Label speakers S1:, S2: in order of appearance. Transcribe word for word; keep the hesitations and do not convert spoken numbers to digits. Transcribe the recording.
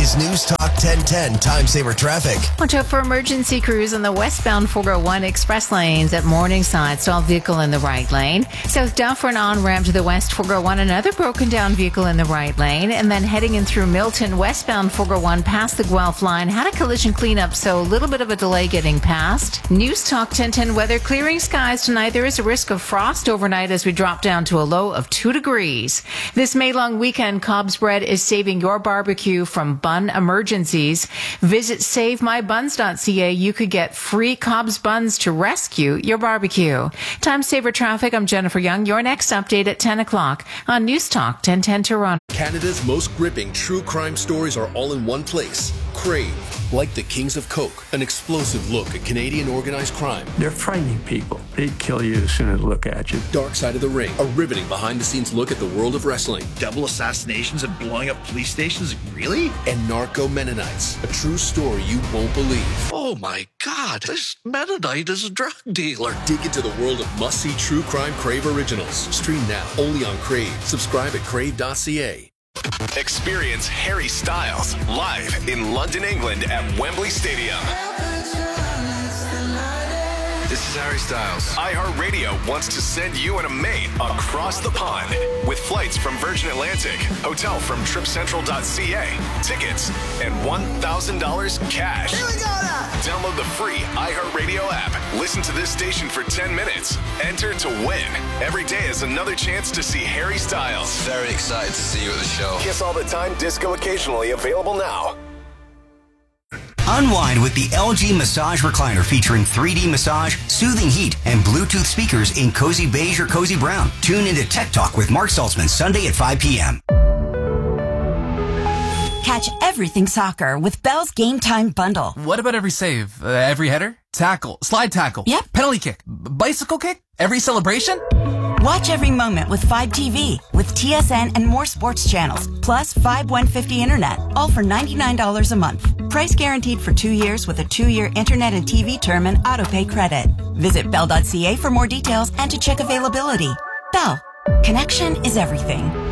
S1: is News Talk ten ten Time Saver Traffic.
S2: Watch out for emergency crews on the westbound four oh one express lanes at Morningside. Stalled vehicle in the right lane. Southbound for an on-ramp to the west four oh one, another broken down vehicle in the right lane. And then heading in through Milton, westbound four oh one past the Guelph line. Had a collision cleanup, so a little bit of a delay getting past. News Talk ten ten weather. Clearing skies tonight. There is a risk of frost overnight as we drop down to a low of two degrees. This May-long weekend, Cobb's Bread is saving your barbecue from bun emergencies. Visit save my buns dot c a. You could get free Cobb's buns to rescue your barbecue. Time Saver Traffic. I'm Jennifer Young. Your next update at ten o'clock on News Talk ten ten Toronto.
S3: Canada's most gripping true crime stories are all in one place. Crave. Like the Kings of Coke, an explosive look at Canadian organized crime.
S4: They're frightening people. They'd kill you as soon as they look at you.
S3: Dark Side of the Ring, a riveting behind-the-scenes look at the world of wrestling.
S5: Double assassinations and blowing up police stations? Really?
S3: And Narco Mennonites, a true story you won't believe.
S6: Oh my God, this Mennonite is a drug dealer.
S3: Dig into the world of must-see true crime Crave originals. Stream now, only on Crave. Subscribe at crave dot c a.
S7: Experience Harry Styles live in London, England at Wembley Stadium.
S8: This is Harry Styles.
S7: iHeartRadio wants to send you and a mate across the pond with flights from Virgin Atlantic, hotel from trip central dot c a, tickets, and one thousand dollars cash.
S9: Here we go now.
S7: Download the free iHeartRadio app. Listen to this station for ten minutes. Enter to win. Every day is another chance to see Harry Styles.
S8: Very excited to see you at the show.
S7: Kiss All the Time, disco occasionally, available now.
S10: Unwind with the L G Massage Recliner featuring three D massage, soothing heat, and Bluetooth speakers in cozy beige or cozy brown. Tune into Tech Talk with Mark Saltzman Sunday at five p.m.
S11: Catch everything soccer with Bell's Game Time Bundle.
S12: What about every save? Uh, every header? Tackle? Slide tackle?
S11: Yep.
S12: Penalty kick? B- bicycle kick? Every celebration?
S11: Watch every moment with Fibe T V, with T S N and more sports channels, plus Fibe one fifty Internet, all for ninety-nine dollars a month. Price guaranteed for two years with a two-year Internet and T V term and autopay credit. Visit bell dot c a for more details and to check availability. Bell. Connection is everything.